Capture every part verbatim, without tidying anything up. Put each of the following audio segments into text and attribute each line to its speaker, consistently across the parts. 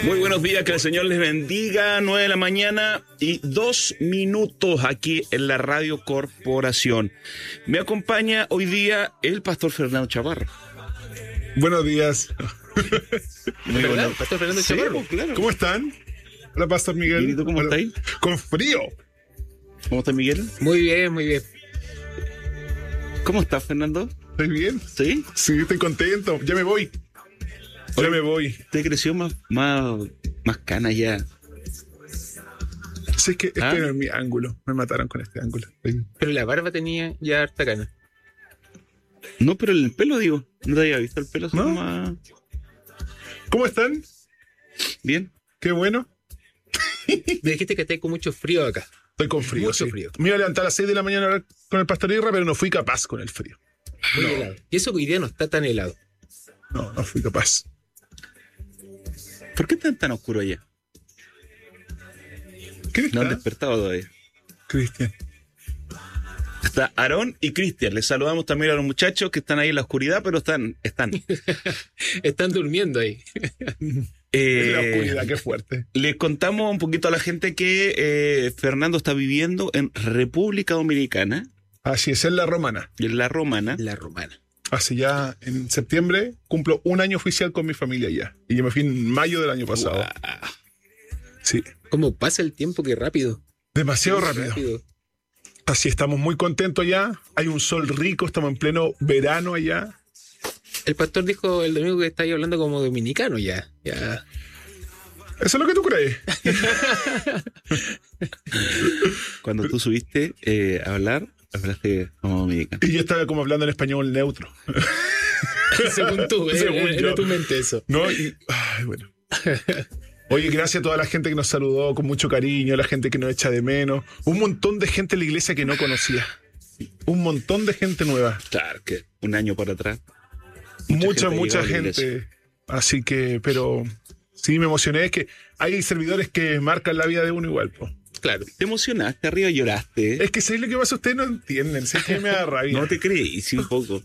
Speaker 1: Muy buenos días, que el Señor les bendiga. Nueve de la mañana y dos minutos aquí en la Radio Corporación. Me acompaña hoy día el pastor Fernando Chaparro.
Speaker 2: Buenos días.
Speaker 1: Muy
Speaker 3: ¿Verdad?
Speaker 1: bueno.
Speaker 3: Pastor Fernando
Speaker 1: Sí,
Speaker 3: Chaparro.
Speaker 1: pues, claro.
Speaker 2: ¿Cómo están? Hola, Pastor Miguel.
Speaker 1: ¿Y tú cómo
Speaker 2: Hola.
Speaker 1: estás?
Speaker 2: Con frío.
Speaker 1: ¿Cómo estás, Miguel?
Speaker 3: Muy bien, muy bien.
Speaker 1: ¿Cómo estás, Fernando?
Speaker 2: ¿Estoy bien?
Speaker 1: ¿Sí?
Speaker 2: Sí, estoy contento. Ya me voy. Ya
Speaker 1: Oye,
Speaker 2: me voy.
Speaker 1: ¿Te creció más, más, más cana ya?
Speaker 2: Sí, es que este
Speaker 1: ¿Ah?
Speaker 2: no es mi ángulo. Me mataron con este ángulo.
Speaker 3: Pero la barba tenía ya harta cana.
Speaker 1: No, pero el pelo, digo. No te había visto el pelo.
Speaker 2: ¿No?
Speaker 1: Más...
Speaker 2: ¿Cómo están?
Speaker 1: Bien.
Speaker 2: Qué bueno.
Speaker 3: Me dijiste que estáis con mucho frío acá.
Speaker 2: Estoy con frío.
Speaker 3: Mucho
Speaker 2: sí.
Speaker 3: frío.
Speaker 2: Me iba a levantar a las seis de la mañana a hablar con el Pastor Irra, pero no fui capaz con el frío.
Speaker 3: Muy
Speaker 2: No.
Speaker 3: helado. Y eso que hoy día no está tan helado.
Speaker 2: No, no fui capaz.
Speaker 1: ¿Por qué están tan oscuro allá?
Speaker 2: ¿Quién
Speaker 1: No han
Speaker 2: está?
Speaker 1: despertado todavía.
Speaker 2: Cristian.
Speaker 1: Está Aarón y Cristian. Les saludamos también a los muchachos que están ahí en la oscuridad, pero están. están.
Speaker 3: Están durmiendo ahí.
Speaker 1: Eh,
Speaker 2: Es la oscuridad, qué fuerte.
Speaker 1: Les contamos un poquito a la gente que eh, Fernando está viviendo en República Dominicana,
Speaker 2: Así es, es la romana.
Speaker 1: en la Romana.
Speaker 3: La romana.
Speaker 2: Hace ya en septiembre cumplo un año oficial con mi familia ya. Y yo me fui en mayo del año pasado.
Speaker 1: Guau.
Speaker 2: Sí.
Speaker 3: ¿Cómo pasa el tiempo? Qué rápido.
Speaker 2: Demasiado
Speaker 3: Qué
Speaker 2: rápido. Así estamos muy contentos allá. Hay un sol rico, estamos en pleno verano allá.
Speaker 3: El pastor dijo el domingo que estáis hablando como dominicano ya. Ya.
Speaker 2: ¿Eso es lo que tú crees?
Speaker 1: Cuando tú subiste eh, a hablar, hablaste como dominicano.
Speaker 2: Y yo estaba como hablando en español neutro.
Speaker 3: Según tú, eh,
Speaker 2: Según
Speaker 3: era
Speaker 2: yo.
Speaker 3: tu mente eso.
Speaker 2: ¿No? Y, ay, bueno. Oye, gracias a toda la gente que nos saludó con mucho cariño, la gente que nos echa de menos. Un montón de gente en la iglesia que no conocía. Un montón de gente nueva.
Speaker 1: Claro, que un año para atrás.
Speaker 2: Mucha,
Speaker 1: gente
Speaker 2: mucha
Speaker 1: llegaba a la
Speaker 2: gente. Así que, pero sí me emocioné. Es que hay servidores que marcan la vida de uno igual, po.
Speaker 3: Claro.
Speaker 1: Te emocionaste, arriba lloraste.
Speaker 2: Es que ¿sabes lo que pasa? Ustedes no entienden. Sé que me da rabia.
Speaker 1: No te creí, sí, un poco.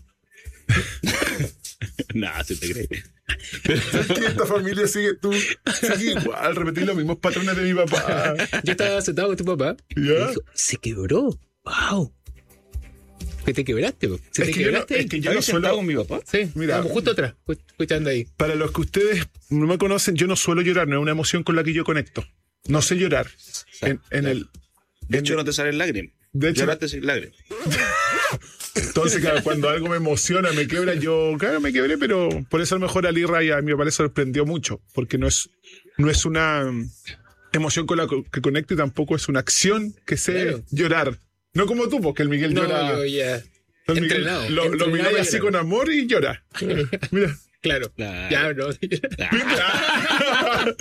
Speaker 1: No, sí te creí.
Speaker 2: ¿Sabes que esta familia sigue tú? Sigue igual, repetir los mismos patrones de mi papá.
Speaker 3: Yo estaba sentado con tu papá. Y
Speaker 2: ¿Ya?
Speaker 3: dijo, se quebró. ¡Wow! Que te quebraste, po. ¿Se
Speaker 2: Es
Speaker 3: te
Speaker 2: que yo no-
Speaker 3: quebraste?
Speaker 2: es que yo
Speaker 1: ¿Habías
Speaker 2: no suelo-
Speaker 1: sentado con mi papá?
Speaker 3: Sí,
Speaker 2: Mira.
Speaker 3: mira. Vamos justo atrás, escu- escuchando ahí.
Speaker 2: Para los que ustedes no me conocen, yo no suelo llorar, no es una emoción con la que yo conecto. No sé llorar. En, en el,
Speaker 1: De
Speaker 2: en
Speaker 1: hecho,
Speaker 2: el-
Speaker 1: no te salen lágrimas.
Speaker 2: de hecho,
Speaker 1: Lloraste sin lágrimas.
Speaker 2: entonces claro, cuando algo me emociona, me quiebra, yo, claro, me quebré, pero por eso a lo mejor a Lirra y a mi papá le sorprendió mucho, porque no es, no es una mm, emoción con la co- que conecto y tampoco es una acción que sé
Speaker 3: Claro.
Speaker 2: llorar. No como tú, porque el Miguel
Speaker 3: No,
Speaker 2: llora.
Speaker 3: yo ya.
Speaker 2: el Miguel
Speaker 3: entrenado,
Speaker 2: lo, lo
Speaker 3: entrenado
Speaker 2: mira
Speaker 3: y
Speaker 2: así
Speaker 3: llorar.
Speaker 2: con amor y llora. Mira.
Speaker 3: Claro.
Speaker 1: Claro.
Speaker 3: Ya, no.
Speaker 1: Ah,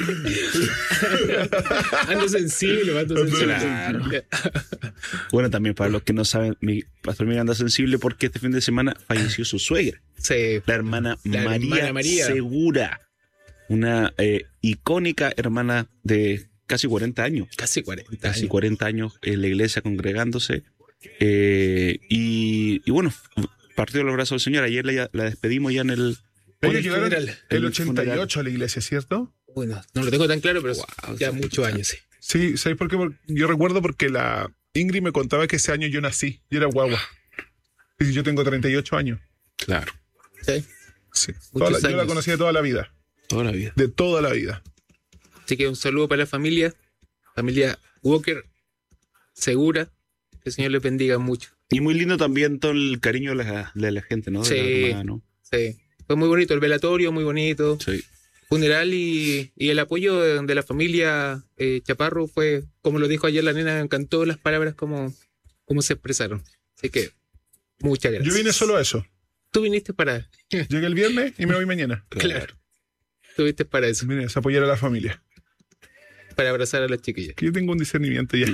Speaker 3: Ando sensible, ando sensible.
Speaker 1: Claro. Bueno, también para los que no saben, mi pastor Miguel anda sensible porque este fin de semana falleció su suegra,
Speaker 3: Sí.
Speaker 1: la hermana,
Speaker 3: La
Speaker 1: María,
Speaker 3: hermana María.
Speaker 1: Segura, una eh, icónica hermana de casi cuarenta años,
Speaker 3: Casi cuarenta.
Speaker 1: casi
Speaker 3: años.
Speaker 1: cuarenta años en la iglesia congregándose. eh, y, y bueno, partió de los brazos del Señor. Ayer la, la despedimos ya en el...
Speaker 2: Ellos
Speaker 3: el
Speaker 2: llegaron
Speaker 3: funeral.
Speaker 2: el
Speaker 1: El
Speaker 2: ochenta y
Speaker 1: funeral.
Speaker 2: ocho a la iglesia, ¿cierto?
Speaker 3: Bueno, no lo tengo tan claro, pero
Speaker 1: Wow,
Speaker 3: ya
Speaker 1: sí,
Speaker 3: muchos
Speaker 1: sí.
Speaker 3: años, sí.
Speaker 2: Sí, ¿sabes por qué? Porque yo recuerdo porque la Ingrid me contaba que ese año yo nací, yo era guagua. Y yo tengo treinta y ocho años.
Speaker 1: Claro,
Speaker 3: Sí.
Speaker 2: Sí. Toda la- yo la
Speaker 3: años.
Speaker 2: conocí de toda la vida.
Speaker 1: toda la vida.
Speaker 2: De toda la vida.
Speaker 3: Así que un saludo para la familia. Familia Walker, segura. Que el Señor le bendiga mucho.
Speaker 1: Y muy lindo también todo el cariño de la, de la gente, ¿no? De
Speaker 3: Sí.
Speaker 1: la hermana,
Speaker 3: Sí. Fue muy bonito el velatorio, muy bonito.
Speaker 1: ¿no? Sí.
Speaker 3: Funeral y, y el apoyo de, de la familia eh, Chaparro fue, como lo dijo ayer la nena, me encantó las palabras como, como se expresaron. Así que, muchas gracias.
Speaker 2: Yo vine solo a eso.
Speaker 3: Tú viniste para...
Speaker 2: Llegué el viernes y me voy mañana.
Speaker 3: Claro. Tú viniste para eso,
Speaker 2: Vine a apoyar a la familia.
Speaker 3: para abrazar a las chiquillas.
Speaker 2: Que yo tengo un discernimiento ya.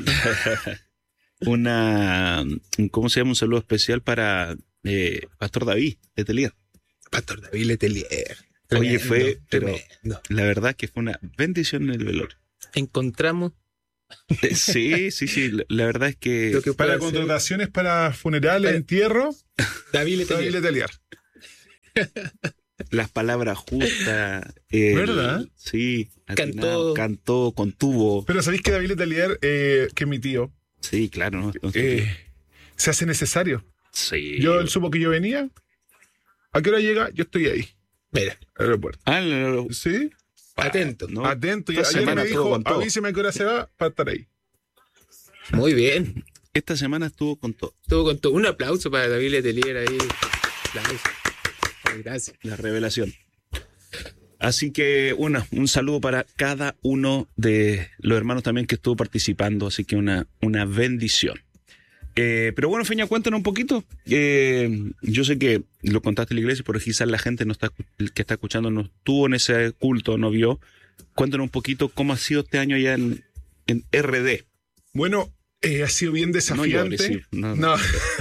Speaker 1: Una, ¿cómo se llama? Un saludo especial para eh, Pastor David de Telier.
Speaker 3: Pastor David Letelier.
Speaker 1: Oye, fue, pero
Speaker 3: tremendo.
Speaker 1: la verdad que fue una bendición en el velorio.
Speaker 3: Encontramos
Speaker 1: Eh, Sí, sí, sí. La, la verdad es que
Speaker 3: lo que
Speaker 2: Para
Speaker 3: puede hacer
Speaker 2: contrataciones, para funerales,
Speaker 3: Para-
Speaker 2: entierro,
Speaker 3: David
Speaker 2: David
Speaker 3: Letelier.
Speaker 2: Letelier.
Speaker 1: las palabras justas. el-
Speaker 2: ¿Verdad?
Speaker 1: Sí.
Speaker 3: Cantó.
Speaker 1: atinado, Cantó, contuvo.
Speaker 2: Pero ¿sabéis que David Letelier, eh, que es mi tío,
Speaker 1: Sí, claro. ¿no? Entonces,
Speaker 2: eh, se hace necesario?
Speaker 1: sí.
Speaker 2: Yo, él supo que yo venía. ¿A qué hora llega? Yo estoy ahí,
Speaker 3: Mira,
Speaker 2: al aeropuerto.
Speaker 1: Ah, no, no,
Speaker 2: ¿Sí?
Speaker 3: atento.
Speaker 1: no.
Speaker 2: Atento. Y
Speaker 1: esta
Speaker 2: ayer
Speaker 1: semana
Speaker 2: me
Speaker 1: estuvo
Speaker 2: dijo,
Speaker 1: con todo.
Speaker 2: avíseme a qué hora se va para estar ahí.
Speaker 3: Muy bien.
Speaker 1: Esta semana estuvo con todo.
Speaker 3: Estuvo con todo. Un aplauso para David Letelier ahí. Aplauso. Ay, gracias.
Speaker 1: La revelación. Así que una, un saludo para cada uno de los hermanos también que estuvo participando. Así que una, una bendición. Eh, pero bueno, Feña, cuéntanos un poquito. Eh, yo sé que lo contaste en la iglesia, pero quizás la gente no está, que está escuchando no estuvo en ese culto, no vio. Cuéntanos un poquito cómo ha sido este año allá en, en R D.
Speaker 2: Bueno, eh, ha sido bien
Speaker 1: No
Speaker 2: desafiante.
Speaker 1: llores, sí, no,
Speaker 2: No.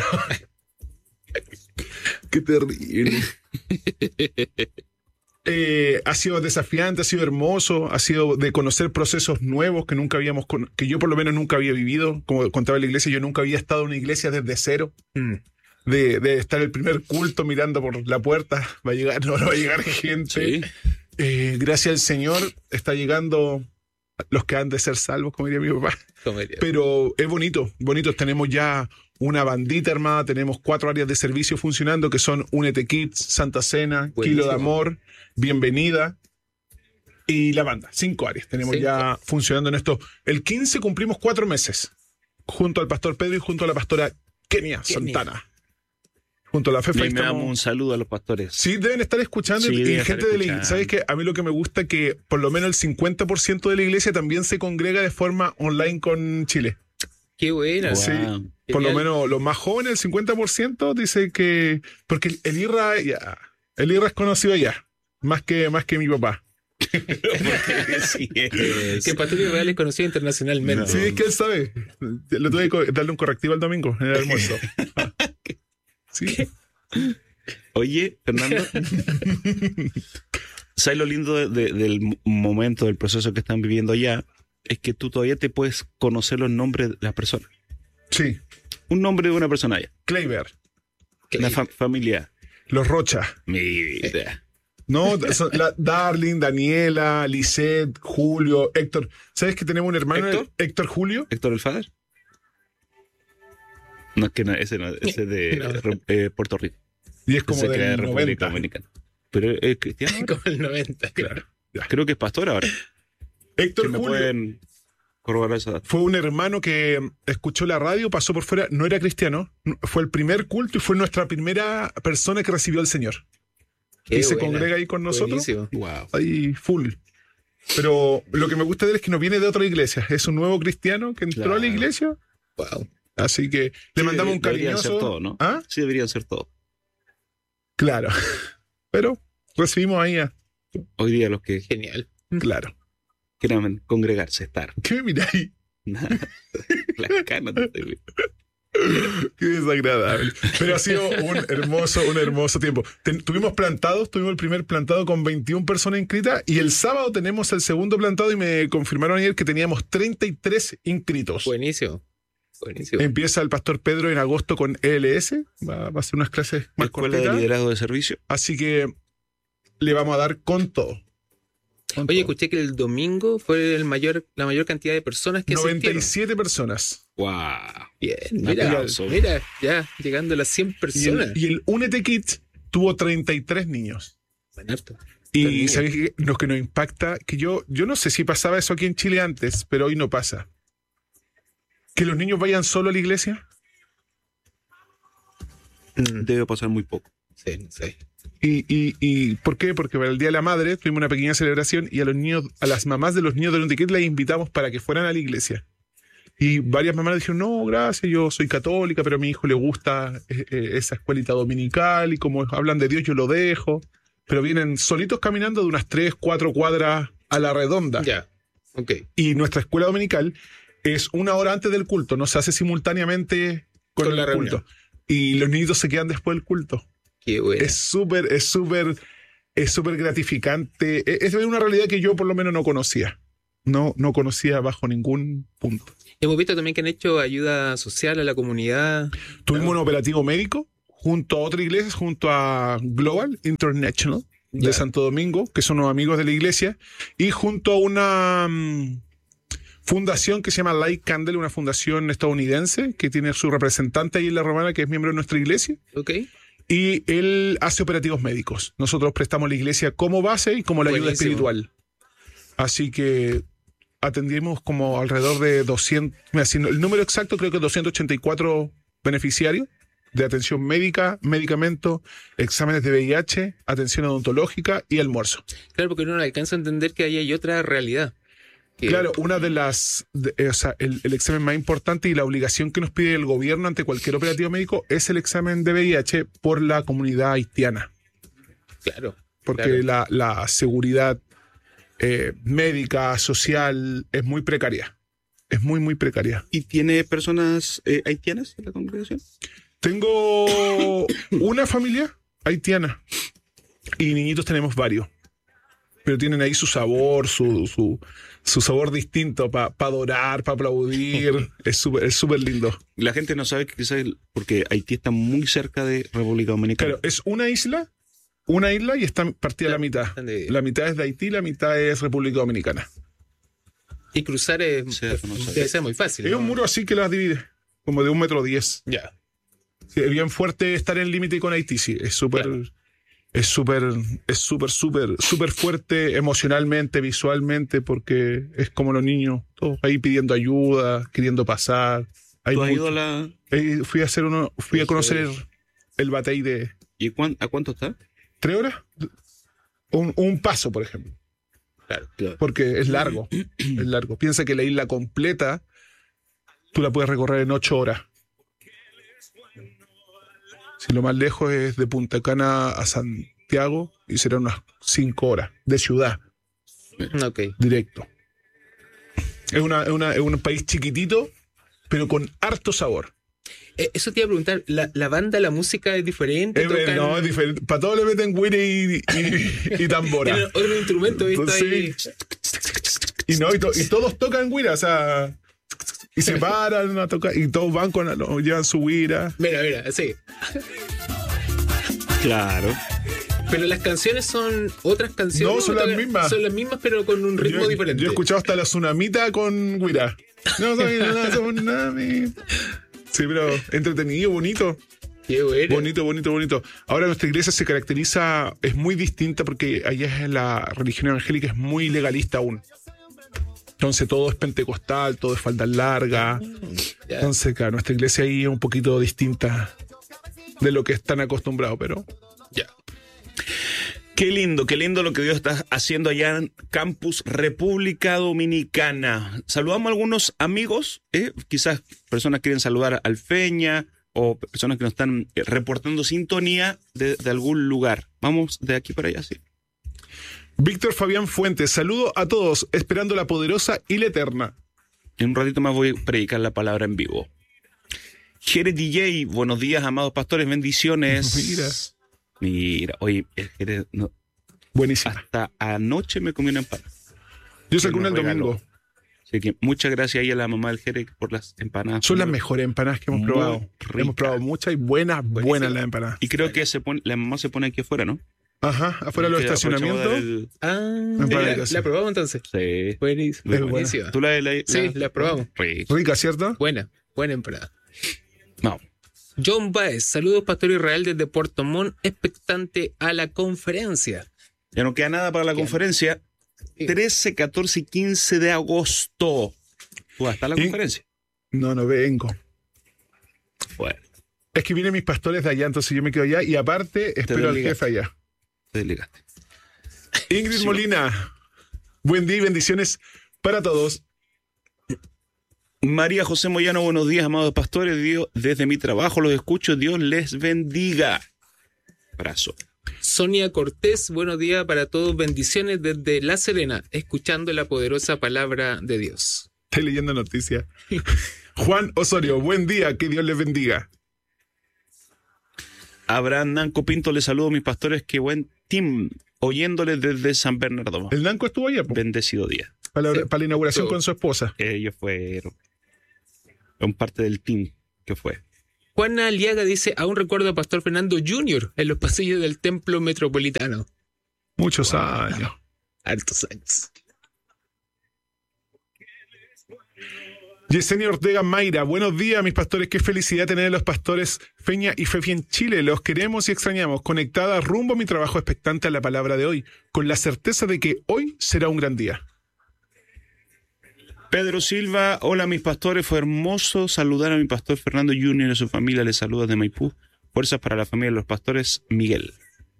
Speaker 2: Qué terrible. Eh, ha sido desafiante, ha sido hermoso, ha sido de conocer procesos nuevos que nunca habíamos, con- que yo por lo menos nunca había vivido. Como contaba la iglesia, yo nunca había estado en una iglesia desde cero.
Speaker 3: Mm.
Speaker 2: De, de estar el primer culto mirando por la puerta, va a llegar, no, no va a llegar gente.
Speaker 1: Sí.
Speaker 2: Eh, gracias al Señor está llegando los que han de ser salvos, como diría mi papá.
Speaker 3: Comedia.
Speaker 2: Pero es bonito, bonito. Tenemos ya una bandita armada, tenemos cuatro áreas de servicio funcionando que son Únete Kids, Santa Cena,
Speaker 3: Buenísimo.
Speaker 2: Kilo de Amor, Bienvenida y la banda. Cinco áreas tenemos
Speaker 3: Cinco.
Speaker 2: ya funcionando en esto. El quince cumplimos cuatro meses junto al pastor Pedro y junto a la pastora Kenia,
Speaker 3: Kenia.
Speaker 2: Santana. Junto a la
Speaker 1: Y
Speaker 2: Fefa.
Speaker 1: ahí me damos un saludo a los pastores.
Speaker 2: Sí, deben estar escuchando
Speaker 1: Sí,
Speaker 2: y
Speaker 1: deben
Speaker 2: gente
Speaker 1: estar
Speaker 2: de la iglesia.
Speaker 1: escuchando.
Speaker 2: ¿Sabes qué? A mí lo que me gusta es que por lo menos el cincuenta por ciento de la iglesia también se congrega de forma online con Chile.
Speaker 3: Qué buena.
Speaker 1: Wow.
Speaker 2: Sí. Por lo
Speaker 3: Genial.
Speaker 2: menos los más jóvenes, el cincuenta por ciento, dice que... Porque el- el IRA, ya, el IRA es conocido allá, más que, más que mi papá.
Speaker 1: Sí, es.
Speaker 3: Que Pastor Israel es conocido internacionalmente.
Speaker 1: No.
Speaker 2: Sí, es que él sabe. Le tuve que darle un correctivo al domingo en el almuerzo. Ah. Sí.
Speaker 1: Oye, Fernando, ¿sabes lo lindo de- de- del m- momento, del proceso que están viviendo allá? Es que tú todavía te puedes conocer los nombres de las personas.
Speaker 2: Sí.
Speaker 1: Un nombre de una persona allá.
Speaker 2: Kleiber,
Speaker 3: Que-
Speaker 1: Una fa- familia.
Speaker 2: los Rocha.
Speaker 1: Mira.
Speaker 2: No, son la- Darling, Daniela, Lisette, Julio, Héctor. ¿Sabes que tenemos un hermano?
Speaker 1: ¿Héctor?
Speaker 2: Héctor Julio.
Speaker 1: ¿Héctor el Fader? No, es que no, ese no, ese es de
Speaker 3: No.
Speaker 1: eh, Puerto Rico.
Speaker 2: Y es como
Speaker 1: Ese que era de
Speaker 2: del
Speaker 1: República
Speaker 2: noventa.
Speaker 1: Dominicana. Pero es cristiano. ahora.
Speaker 3: Como el noventa, claro.
Speaker 1: Creo que es pastor ahora.
Speaker 2: Héctor
Speaker 1: Que me
Speaker 2: Julio
Speaker 1: pueden corroborar esa data.
Speaker 2: fue un hermano que escuchó la radio, pasó por fuera, no era cristiano, fue el primer culto y fue nuestra primera persona que recibió al Señor.
Speaker 3: Qué
Speaker 2: y se
Speaker 3: buena.
Speaker 2: congrega ahí con nosotros.
Speaker 3: Buenísimo.
Speaker 1: Wow.
Speaker 2: Ahí full. Pero lo que me gusta de él es que no viene de otra iglesia, es un nuevo cristiano que entró
Speaker 1: Claro.
Speaker 2: a la iglesia,
Speaker 3: Wow.
Speaker 2: así que le
Speaker 1: Sí,
Speaker 2: mandamos un
Speaker 1: deberían ser
Speaker 2: cariñoso.
Speaker 1: todos, ¿no?
Speaker 2: ¿Ah?
Speaker 1: Sí, deberían ser todos.
Speaker 2: Claro. Pero recibimos ahí a...
Speaker 1: Hoy día los que
Speaker 3: Genial.
Speaker 2: Claro.
Speaker 1: quieran congregarse, estar.
Speaker 2: ¿Qué me miráis?
Speaker 1: Nada. Las canas. no te-
Speaker 2: Qué desagradable. Pero ha sido un hermoso, un hermoso tiempo. Ten- tuvimos plantados, tuvimos el primer plantado con veintiuna personas inscritas y el sábado tenemos el segundo plantado y me confirmaron ayer que teníamos treinta y tres inscritos.
Speaker 3: Buenísimo. Buenísimo.
Speaker 2: Empieza el pastor Pedro en agosto con E L S, va, va a ser unas clases más
Speaker 1: Escuela de
Speaker 2: cortitas,
Speaker 1: liderazgo de servicio.
Speaker 2: así que le vamos a dar con todo. Con
Speaker 3: Oye,
Speaker 2: todo.
Speaker 3: escuché que el domingo fue el mayor, la mayor cantidad de personas que
Speaker 2: noventa y
Speaker 3: asistieron.
Speaker 2: siete personas.
Speaker 1: Wow.
Speaker 3: Bien,
Speaker 1: Un
Speaker 3: mira,
Speaker 1: aplauso.
Speaker 3: mira, ya llegando a las cien
Speaker 2: Y
Speaker 3: personas.
Speaker 2: el, y el Únete Kids tuvo treinta y tres niños.
Speaker 3: Buen harto.
Speaker 2: Y
Speaker 3: También.
Speaker 2: ¿sabéis qué? Lo que nos impacta, que yo, yo no sé si pasaba eso aquí en Chile antes, pero hoy no pasa. Que los niños vayan solo a la iglesia.
Speaker 3: Mm,
Speaker 1: Debe pasar muy poco.
Speaker 3: sí, no sé.
Speaker 2: ¿Y, y, y por qué? Porque para el Día de la Madre tuvimos una pequeña celebración y a los niños, a las mamás de los niños de Únete Kids las invitamos para que fueran a la iglesia. Y varias mamás dijeron, no, gracias, yo soy católica, pero a mi hijo le gusta eh, eh, esa escuelita dominical y como hablan de Dios yo lo dejo. Pero vienen solitos caminando de unas tres, cuatro cuadras a la redonda.
Speaker 3: Ya, ok.
Speaker 2: Y nuestra escuela dominical es una hora antes del culto, no se hace simultáneamente con,
Speaker 3: Con
Speaker 2: el
Speaker 3: la reunión.
Speaker 2: culto. Y los niños se quedan después del culto.
Speaker 3: Qué bueno.
Speaker 2: Es súper, es súper, es súper gratificante. E- Es una realidad que yo por lo menos no conocía. No, no conocía bajo ningún punto.
Speaker 3: Hemos visto también que han hecho ayuda social a la comunidad.
Speaker 2: Tuvimos un operativo médico junto a otra iglesia, junto a Global International, de
Speaker 3: Ya.
Speaker 2: Santo Domingo, que son unos amigos de la iglesia, y junto a una mm, fundación que se llama Light Candle, una fundación estadounidense que tiene su representante ahí en La Romana, que es miembro de nuestra iglesia,
Speaker 3: Ok.
Speaker 2: y él hace operativos médicos. Nosotros prestamos la iglesia como base y como la ayuda
Speaker 3: Buenísimo.
Speaker 2: espiritual. Así que atendimos como alrededor de doscientos, mira, si no- el número exacto creo que doscientos ochenta y cuatro beneficiarios de atención médica, medicamentos, exámenes de V I H, atención odontológica y almuerzo.
Speaker 3: Claro, porque uno no alcanza a entender que ahí hay otra realidad. Que-
Speaker 2: Claro, una de las, de- eh, o sea, el, el examen más importante y la obligación que nos pide el gobierno ante cualquier operativo médico es el examen de V I H por la comunidad haitiana,
Speaker 3: Claro.
Speaker 2: porque
Speaker 3: claro.
Speaker 2: la, la seguridad eh, médica, social, es muy precaria. Es muy, muy precaria.
Speaker 1: ¿Y tiene personas eh, haitianas en la congregación?
Speaker 2: Tengo una familia haitiana y niñitos tenemos varios, pero tienen ahí su sabor, su, su, su sabor distinto para adorar, para aplaudir. Es súper es súper lindo.
Speaker 1: La gente no sabe que quizás porque Haití está muy cerca de República Dominicana.
Speaker 2: Claro, es una isla, una isla y está partida a la mitad.
Speaker 3: Están de-
Speaker 2: La mitad es de Haití, la mitad es República Dominicana.
Speaker 3: Y cruzar es,
Speaker 1: Sí,
Speaker 3: es-
Speaker 1: no sabía.
Speaker 3: debe ser muy fácil.
Speaker 2: Es
Speaker 3: ¿no?
Speaker 2: un muro así que las divide, como de un metro diez.
Speaker 3: Ya.
Speaker 2: Sí, es bien fuerte estar en límite con Haití, sí. Es súper,
Speaker 3: Claro.
Speaker 2: es súper, es súper, súper, súper fuerte emocionalmente, visualmente, porque es como los niños, todos ahí pidiendo ayuda, queriendo pasar. Hay
Speaker 1: ¿Tú has
Speaker 2: mucho-
Speaker 1: ido a la...
Speaker 2: Eh, fui a hacer uno, fui a conocer el batey de
Speaker 1: ¿Y cuán- a cuánto está?
Speaker 2: tres horas. Un, un paso, por ejemplo.
Speaker 3: Claro.
Speaker 1: Claro.
Speaker 2: Porque es largo, es largo. Piensa que la isla completa tú la puedes recorrer en ocho horas. Si lo más lejos es de Punta Cana a Santiago, y serán unas cinco horas de ciudad,
Speaker 3: Ok.
Speaker 2: directo. Es, una, es, una- es un país chiquitito, pero con harto sabor.
Speaker 3: Eh, eso te iba a preguntar, ¿la, la banda, la música es diferente?
Speaker 2: Es,
Speaker 3: ¿Tocan-
Speaker 2: no, es diferente. Para todo le meten guiri y, y, y tambora.
Speaker 3: ¿Tienen otro instrumento, visto ahí?
Speaker 2: Entonces, Y, no, y, to- y todos tocan guira, o sea, y se paran a tocar, y todos van con, no, llevan su guira.
Speaker 3: Mira, mira, sí.
Speaker 1: Claro.
Speaker 3: Pero las canciones son otras canciones.
Speaker 2: No, son las mismas.
Speaker 3: Son las mismas, pero con un ritmo
Speaker 2: yo,
Speaker 3: diferente.
Speaker 2: yo he escuchado hasta la tsunamita con guira. No soy una tsunami. Sí, pero entretenido, bonito.
Speaker 3: Qué bueno.
Speaker 2: Bonito, bonito, bonito. Ahora nuestra iglesia se caracteriza, es muy distinta porque allá es la religión evangélica es muy legalista aún. Entonces todo es pentecostal, todo es falda larga.
Speaker 3: Ya.
Speaker 2: Entonces, claro, nuestra iglesia ahí es un poquito distinta de lo que están acostumbrados, pero
Speaker 3: Ya.
Speaker 1: Qué lindo, qué lindo lo que Dios está haciendo allá en Campus República Dominicana. Saludamos a algunos amigos, ¿eh? Quizás personas quieren saludar al Feña o personas que nos están eh, reportando sintonía de, de algún lugar. Vamos de aquí para allá, sí.
Speaker 2: Víctor Fabián Fuentes, saludo a todos, esperando la poderosa y la eterna.
Speaker 1: En un ratito más voy a predicar la palabra en vivo. Jerez D J, buenos días, amados pastores, bendiciones.
Speaker 2: Mira.
Speaker 1: Mira, oye, el Jerez, no,
Speaker 2: Buenísima.
Speaker 1: hasta anoche me comí una empanada.
Speaker 2: Yo saqué
Speaker 1: que
Speaker 2: una el
Speaker 1: nos regaló.
Speaker 2: domingo.
Speaker 1: Así que muchas gracias ahí a la mamá del Jerez por las empanadas.
Speaker 2: Son las mejores empanadas que hemos
Speaker 1: Muy
Speaker 2: probado.
Speaker 1: rica.
Speaker 2: Hemos probado muchas y buenas, buenas las empanadas.
Speaker 1: Y creo que se pone, la mamá se pone aquí afuera, ¿no?
Speaker 2: Ajá, afuera de los
Speaker 1: Que aprovechamos de dar
Speaker 2: estacionamientos.
Speaker 1: el-
Speaker 3: Ah,
Speaker 2: Empanada
Speaker 3: la,
Speaker 2: de casa.
Speaker 3: la probamos entonces.
Speaker 1: Sí.
Speaker 3: Buenísimo.
Speaker 2: Es buena.
Speaker 3: Buenísima.
Speaker 1: ¿Tú la, la, la-
Speaker 3: Sí, la probamos.
Speaker 1: Rico.
Speaker 2: Rica, ¿cierto?
Speaker 3: Buena, buena empanada.
Speaker 1: No.
Speaker 3: John Baez, saludos Pastor Israel desde Puerto Montt, expectante a la conferencia.
Speaker 1: Ya no queda nada para la
Speaker 3: Queda.
Speaker 1: conferencia.
Speaker 3: Sí.
Speaker 1: trece, catorce y quince de agosto. ¿Tú vas a estar en la
Speaker 2: Y-
Speaker 1: conferencia?
Speaker 2: No, no vengo.
Speaker 1: Bueno,
Speaker 2: Es que vienen mis pastores de allá, entonces yo me quedo allá y aparte espero al
Speaker 1: desligaste.
Speaker 2: jefe allá.
Speaker 1: te desligaste.
Speaker 2: Ingrid
Speaker 1: Sí.
Speaker 2: Molina, buen día y bendiciones para todos.
Speaker 1: María José Moyano, buenos días, amados pastores. Dios, desde mi trabajo los escucho. Dios les bendiga. Abrazo.
Speaker 3: Sonia Cortés, buenos días para todos, bendiciones desde La Serena, escuchando la poderosa palabra de Dios.
Speaker 2: Estoy leyendo noticias. Juan Osorio, buen día, que Dios les bendiga.
Speaker 1: Abraham Nanco Pinto, les saludo, mis pastores. Qué buen team. Oyéndoles desde San Bernardo.
Speaker 2: El Nanco estuvo allá po,
Speaker 1: Bendecido día.
Speaker 2: para, la,
Speaker 3: Sí.
Speaker 2: para la inauguración
Speaker 3: Estuvo.
Speaker 2: con su esposa.
Speaker 1: Ellos fueron. Son parte del team que fue.
Speaker 3: Juana Aliaga dice, aún recuerdo a Pastor Fernando junior en los pasillos del Templo Metropolitano.
Speaker 2: Muchos años.
Speaker 3: Hartos años.
Speaker 2: Yesenia Ortega Mayra, buenos días, mis pastores. Qué felicidad tener a los pastores Feña y Fefi en Chile. Los queremos y extrañamos. Conectada rumbo a mi trabajo, expectante a la palabra de hoy, con la certeza de que hoy será un gran día.
Speaker 1: Pedro Silva, hola mis pastores, fue hermoso saludar a mi pastor Fernando junior y a su familia. Les saluda de Maipú. Fuerzas para la familia de los pastores, Miguel.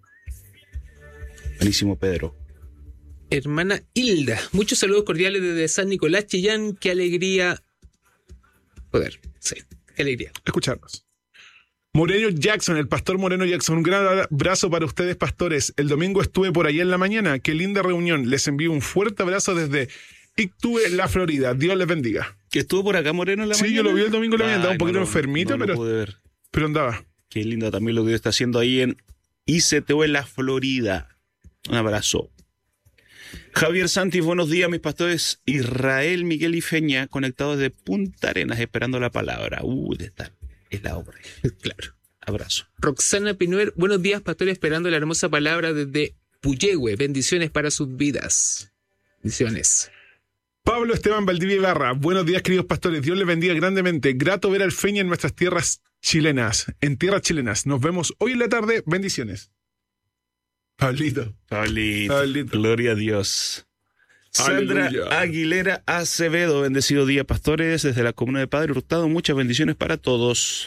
Speaker 1: Buenísimo, Pedro.
Speaker 3: Hermana Hilda, muchos saludos cordiales desde San Nicolás, Chillán. Qué alegría poder, sí, qué alegría.
Speaker 2: Escucharnos. Moreno Jackson, el pastor Moreno Jackson, un gran abrazo para ustedes, pastores. El domingo estuve por allá en la mañana. Qué linda reunión. Les envío un fuerte abrazo desde Ictue, la Florida. Dios les bendiga.
Speaker 1: ¿Que estuvo por acá Moreno en la
Speaker 2: sí,
Speaker 1: mañana?
Speaker 2: Sí, yo lo vi el domingo, le había andado un poquito
Speaker 1: no,
Speaker 2: enfermito,
Speaker 1: no, no
Speaker 2: pero, pero andaba.
Speaker 1: Qué lindo también lo que está haciendo ahí en I C T U en la Florida. Un abrazo. Javier Santis, buenos días, mis pastores Israel, Miguel y Feña, conectados desde Punta Arenas, esperando la palabra. Uh, de estar es la obra.
Speaker 3: Claro.
Speaker 1: Abrazo.
Speaker 3: Roxana Pinuer, buenos días, pastores, esperando la hermosa palabra desde Puyehue. Bendiciones para sus vidas. Bendiciones.
Speaker 2: Pablo Esteban Valdivia Ibarra, buenos días, queridos pastores. Dios les bendiga grandemente. Grato ver al Feña en nuestras tierras chilenas, en tierras chilenas. Nos vemos hoy en la tarde. Bendiciones. Pablito.
Speaker 1: Pablito.
Speaker 2: Pablito.
Speaker 1: Gloria a Dios. Sandra
Speaker 2: Aleluya.
Speaker 1: Aguilera Acevedo, bendecido día, pastores, desde la comuna de Padre Hurtado. Muchas bendiciones para todos.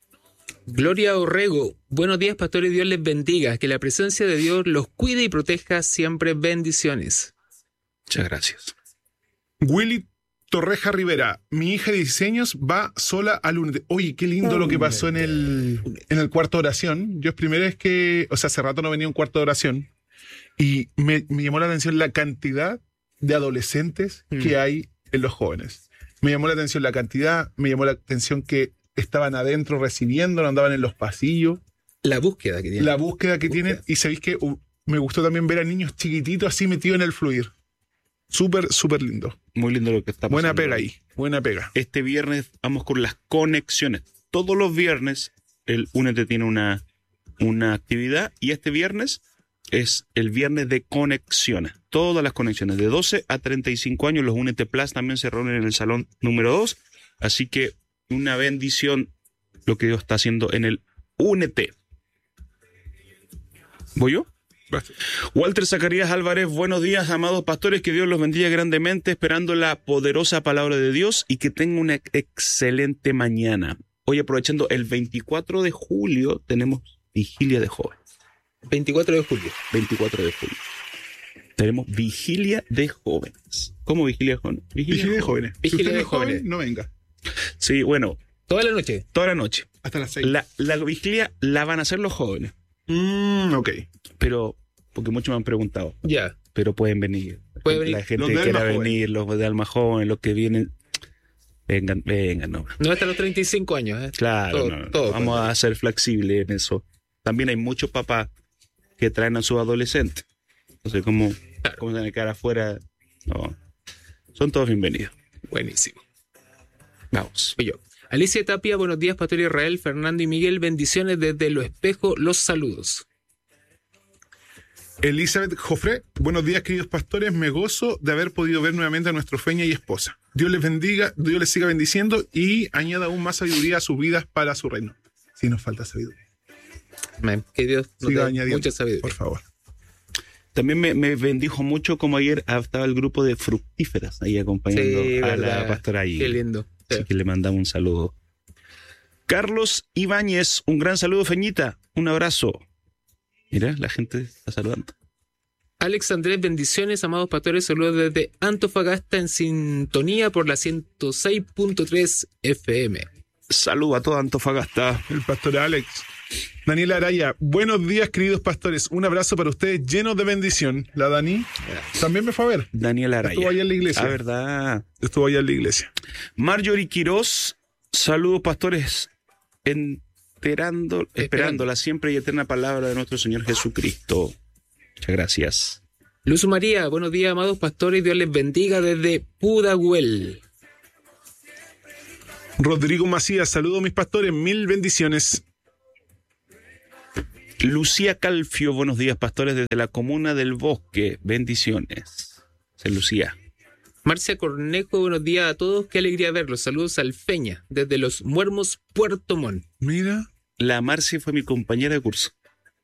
Speaker 3: Gloria Orrego, buenos días, pastores. Dios les bendiga. Que la presencia de Dios los cuide y proteja siempre. Bendiciones.
Speaker 1: Muchas gracias.
Speaker 2: Willy Torreja Rivera, mi hija de dieciséis años va sola al lunes. Oye, qué lindo lo que pasó en el, en el cuarto de oración. Yo es primera vez que, o sea, hace rato no venía a un cuarto de oración y me, me llamó la atención la cantidad de adolescentes mm. que hay en los jóvenes. Me llamó la atención la cantidad, me llamó la atención que estaban adentro recibiendo, no andaban en los pasillos.
Speaker 3: La búsqueda que tienen.
Speaker 2: La búsqueda que búsqueda. tienen. Y sabéis que uh, me gustó también ver a niños chiquititos así metidos en el fluir. Súper, súper lindo.
Speaker 1: Muy lindo lo que está pasando.
Speaker 2: Buena pega ahí, buena pega.
Speaker 1: Este viernes vamos con las conexiones. Todos los viernes el Únete tiene una, una actividad y este viernes es el viernes de conexiones. Todas las conexiones de doce a treinta y cinco años. Los Únete Plus también se reúnen en el salón número dos. Así que una bendición lo que Dios está haciendo en el Únete. ¿Voy yo? Walter Zacarías Álvarez, buenos días, amados pastores, que Dios los bendiga grandemente, esperando la poderosa palabra de Dios y que tengan una excelente mañana. Hoy, aprovechando el veinticuatro de julio, tenemos vigilia de jóvenes.
Speaker 3: veinticuatro de julio.
Speaker 1: veinticuatro de julio. Tenemos vigilia de jóvenes. ¿Cómo vigilia de jóvenes?
Speaker 2: Vigilia, vigilia de jóvenes.
Speaker 3: Vigilia
Speaker 2: si usted
Speaker 3: de
Speaker 2: es joven,
Speaker 3: jóvenes.
Speaker 2: No venga.
Speaker 1: Sí, bueno.
Speaker 3: ¿Toda la noche?
Speaker 1: Toda la noche.
Speaker 2: Hasta las seis.
Speaker 1: La, la vigilia la van a hacer los jóvenes.
Speaker 2: Mm, ok.
Speaker 1: Pero... porque muchos me han preguntado.
Speaker 3: Ya. Yeah.
Speaker 1: Pero pueden venir.
Speaker 3: ¿Puede venir?
Speaker 1: La gente que quiera venir, los de Alma Joven, los que vienen. Vengan, vengan, no.
Speaker 3: No hasta los treinta y cinco años, ¿eh?
Speaker 1: Claro,
Speaker 3: todo,
Speaker 1: no,
Speaker 3: todo
Speaker 1: vamos a ser flexibles en eso. También hay muchos papás que traen a sus adolescentes. Entonces, ¿cómo,
Speaker 3: claro.
Speaker 1: cómo se van a quedar afuera? No. Son todos bienvenidos.
Speaker 3: Buenísimo.
Speaker 1: Vamos.
Speaker 3: Yo. Alicia Tapia, buenos días, Pastor Israel, Fernando y Miguel. Bendiciones desde Lo Espejo. Los saludos.
Speaker 2: Elizabeth Jofré, buenos días, queridos pastores. Me gozo de haber podido ver nuevamente a nuestro Feña y esposa. Dios les bendiga, Dios les siga bendiciendo y añada aún más sabiduría a sus vidas para su reino. Si nos falta sabiduría.
Speaker 3: Man, que Dios nos
Speaker 2: siga
Speaker 3: dé
Speaker 2: añadiendo,
Speaker 3: mucha sabiduría.
Speaker 2: por favor.
Speaker 1: También me, me bendijo mucho como ayer estaba el grupo de fructíferas ahí acompañando
Speaker 3: sí,
Speaker 1: a
Speaker 3: verdad.
Speaker 1: la pastora ahí.
Speaker 3: Qué lindo.
Speaker 1: Así
Speaker 3: sí.
Speaker 1: que le mandamos un saludo. Carlos Ibáñez, un gran saludo, Feñita. Un abrazo. Mira, la gente está saludando.
Speaker 3: Alex Andrés, bendiciones, amados pastores. Saludos desde Antofagasta en sintonía por la ciento seis punto tres F M.
Speaker 1: Saludo a toda Antofagasta.
Speaker 2: El pastor Alex. Daniela Araya, buenos días, queridos pastores. Un abrazo para ustedes llenos de bendición. La Dani también me fue a ver.
Speaker 1: Daniela Araya.
Speaker 2: Estuvo allá en la iglesia.
Speaker 1: Ah, verdad.
Speaker 2: Estuvo allá en la iglesia.
Speaker 1: Marjorie Quiroz, saludos, pastores. Enterando, esperando la siempre y eterna palabra de nuestro Señor Jesucristo. Muchas gracias.
Speaker 3: Luz María, buenos días, amados pastores. Dios les bendiga desde Pudahuel.
Speaker 2: Rodrigo Macías, saludos mis pastores, mil bendiciones.
Speaker 1: Lucía Calfio, buenos días, pastores, desde la comuna del Bosque. Bendiciones. Sí, Lucía.
Speaker 3: Marcia Cornejo, buenos días a todos. Qué alegría verlos. Saludos al Feña, desde Los Muermos, Puerto Montt.
Speaker 2: Mira.
Speaker 1: La Marcia fue mi compañera de curso.